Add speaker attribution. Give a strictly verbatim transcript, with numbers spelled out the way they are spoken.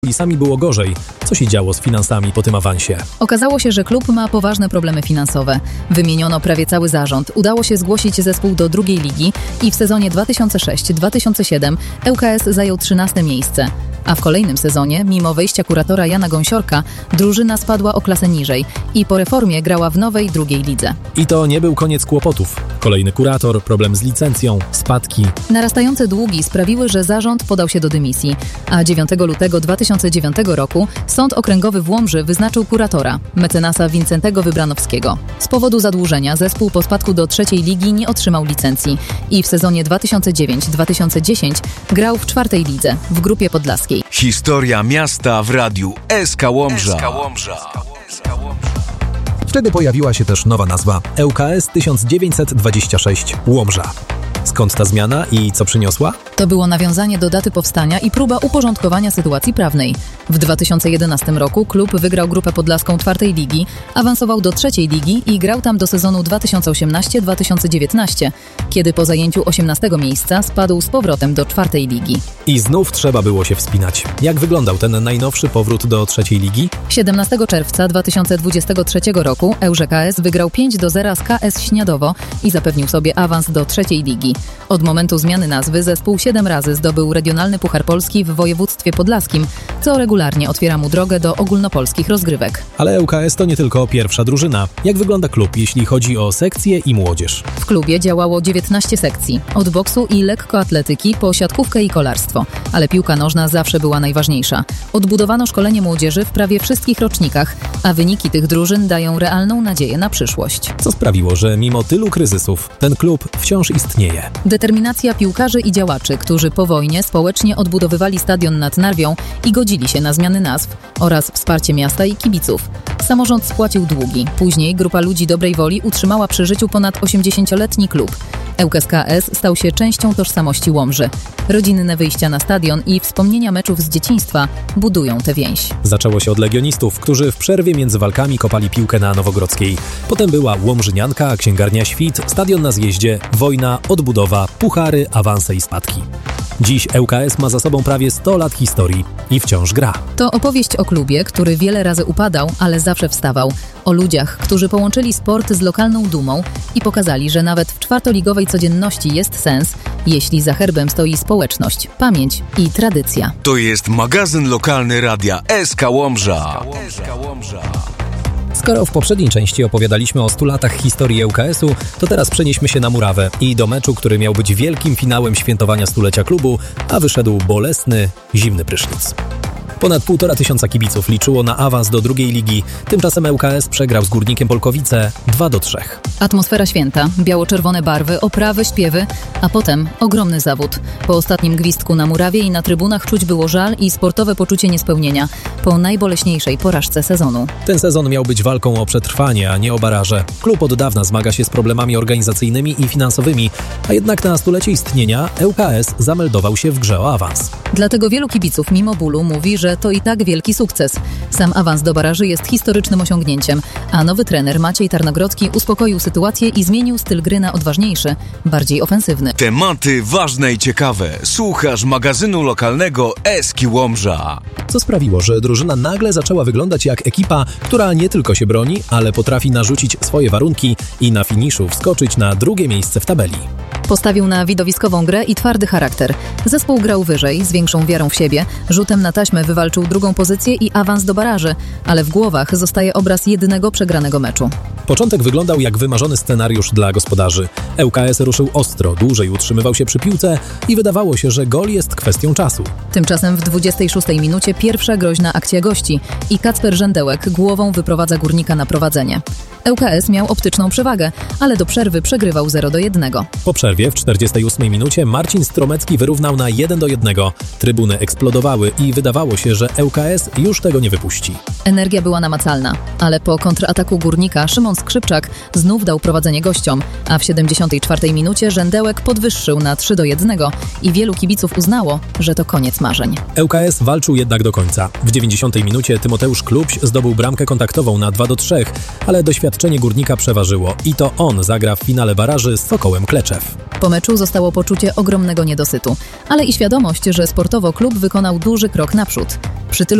Speaker 1: kulisami było gorzej. Co się działo z finansami po tym awansie?
Speaker 2: Okazało się, że klub ma poważne problemy finansowe. Wymieniono prawie cały zarząd. Udało się zgłosić zespół do drugiej ligi i w sezonie dwa tysiące szóstym dwa tysiące siódmym ŁKS zajął trzynaste miejsce. A w kolejnym sezonie, mimo wejścia kuratora Jana Gąsiorka, drużyna spadła o klasę niżej i po reformie grała w nowej drugiej lidze.
Speaker 1: I to nie był koniec kłopotów. Kolejny kurator, problem z licencją, spadki.
Speaker 2: Narastające długi sprawiły, że zarząd podał się do dymisji, a dziewiątego lutego dwa tysiące dziewiątego roku Sąd Okręgowy w Łomży wyznaczył kuratora, mecenasa Wincentego Wybranowskiego. Z powodu zadłużenia zespół po spadku do trzeciej ligi nie otrzymał licencji i w sezonie dwa tysiące dziewiątym dwa tysiące dziesiątym grał w czwartej lidze, w Grupie Podlaskiej.
Speaker 3: Historia miasta w radiu S K Łomża.
Speaker 1: Wtedy pojawiła się też nowa nazwa ŁKS tysiąc dziewięćset dwadzieścia sześć Łomża. Skąd ta zmiana i co przyniosła?
Speaker 2: To było nawiązanie do daty powstania i próba uporządkowania sytuacji prawnej. W dwa tysiące jedenastym roku klub wygrał Grupę Podlaską czwartej ligi, awansował do trzeciej ligi i grał tam do sezonu dwa tysiące osiemnastego dwa tysiące dziewiętnastego, kiedy po zajęciu osiemnastego miejsca spadł z powrotem do czwartej ligi.
Speaker 1: I znów trzeba było się wspinać. Jak wyglądał ten najnowszy powrót do trzeciej ligi?
Speaker 2: siedemnastego czerwca dwa tysiące dwudziestego trzeciego roku ŁKS wygrał pięć do zera z K S Śniadowo i zapewnił sobie awans do trzeciej ligi. Od momentu zmiany nazwy zespół siedem razy zdobył regionalny Puchar Polski w województwie podlaskim, co regularnie otwiera mu drogę do ogólnopolskich rozgrywek.
Speaker 1: Ale ŁKS to nie tylko pierwsza drużyna. Jak wygląda klub, jeśli chodzi o sekcje i młodzież?
Speaker 2: W klubie działało dziewiętnaście sekcji, od boksu i lekkoatletyki po siatkówkę i kolarstwo, ale piłka nożna zawsze była najważniejsza. Odbudowano szkolenie młodzieży w prawie wszystkich rocznikach, a wyniki tych drużyn dają realną nadzieję na przyszłość.
Speaker 1: Co sprawiło, że mimo tylu kryzysów ten klub wciąż istnieje?
Speaker 2: Determinacja piłkarzy i działaczy, którzy po wojnie społecznie odbudowywali stadion nad Narwią i godzili się na zmiany nazw, oraz wsparcie miasta i kibiców. Samorząd spłacił długi. Później grupa ludzi dobrej woli utrzymała przy życiu ponad osiemdziesięcioletni klub. ŁKS K S stał się częścią tożsamości Łomży. Rodzinne wyjścia na stadion i wspomnienia meczów z dzieciństwa budują tę więź.
Speaker 1: Zaczęło się od legionistów, którzy w przerwie między walkami kopali piłkę na Nowogrodzkiej. Potem była Łomżynianka, księgarnia Świt, stadion na zjeździe, wojna, odbudowa, puchary, awanse i spadki. Dziś ŁKS ma za sobą prawie sto lat historii i wciąż gra.
Speaker 2: To opowieść o klubie, który wiele razy upadał, ale zawsze wstawał. O ludziach, którzy połączyli sport z lokalną dumą i pokazali, że nawet w czwartoligowej codzienności jest sens, jeśli za herbem stoi społeczność, pamięć i tradycja.
Speaker 3: To jest magazyn lokalny radia S K Łomża.
Speaker 1: Skoro w poprzedniej części opowiadaliśmy o stu latach historii ŁKS-u, to teraz przenieśmy się na murawę i do meczu, który miał być wielkim finałem świętowania stulecia klubu, a wyszedł bolesny, zimny prysznic. Ponad półtora tysiąca kibiców liczyło na awans do drugiej ligi. Tymczasem ŁKS przegrał z Górnikiem Polkowice dwa do trzech.
Speaker 2: Atmosfera święta, biało-czerwone barwy, oprawy, śpiewy, a potem ogromny zawód. Po ostatnim gwizdku na murawie i na trybunach czuć było żal i sportowe poczucie niespełnienia. Po najboleśniejszej porażce sezonu.
Speaker 1: Ten sezon miał być walką o przetrwanie, a nie o baraże. Klub od dawna zmaga się z problemami organizacyjnymi i finansowymi, a jednak na stulecie istnienia ŁKS zameldował się w grze o awans.
Speaker 2: Dlatego wielu kibiców mimo bólu mówi, że to i tak wielki sukces. Sam awans do baraży jest historycznym osiągnięciem, a nowy trener Maciej Tarnogrodzki uspokoił sytuację i zmienił styl gry na odważniejszy, bardziej ofensywny.
Speaker 3: Tematy ważne i ciekawe. Słuchasz magazynu lokalnego S K Łomża.
Speaker 1: Co sprawiło, że drużyna nagle zaczęła wyglądać jak ekipa, która nie tylko się broni, ale potrafi narzucić swoje warunki i na finiszu wskoczyć na drugie miejsce w tabeli.
Speaker 2: Postawił na widowiskową grę i twardy charakter. Zespół grał wyżej, z większą wiarą w siebie, rzutem na taśmę wywalczył drugą pozycję i awans do baraży, ale w głowach zostaje obraz jedynego przegranego meczu.
Speaker 1: Początek wyglądał jak wymarzony scenariusz dla gospodarzy. ŁKS ruszył ostro, dłużej utrzymywał się przy piłce i wydawało się, że gol jest kwestią czasu.
Speaker 2: Tymczasem w dwudziestej szóstej minucie pierwsza groźna akcja gości i Kacper Żędełek głową wyprowadza Górnika na prowadzenie. ŁKS miał optyczną przewagę, ale do przerwy przegrywał zero do jednego.
Speaker 1: Po przerwie w czterdziestej ósmej minucie Marcin Stromecki wyrównał na jeden do jednego. Trybuny eksplodowały i wydawało się, że ŁKS już tego nie wypuści.
Speaker 2: Energia była namacalna, ale po kontrataku Górnika Szymon Skrzypczak znów dał prowadzenie gościom, a w siedemdziesiątej czwartej minucie Żędełek podwyższył na trzy do jednego i wielu kibiców uznało, że to koniec marzeń.
Speaker 1: ŁKS walczył jednak do końca. W dziewięćdziesiątej minucie Tymoteusz Klubś zdobył bramkę kontaktową na dwa do trzech, ale doświadczenie doświadczenie Górnika przeważyło i to on zagra w finale baraży z Sokołem Kleczew.
Speaker 2: Po meczu zostało poczucie ogromnego niedosytu, ale i świadomość, że sportowo klub wykonał duży krok naprzód. Przy tylu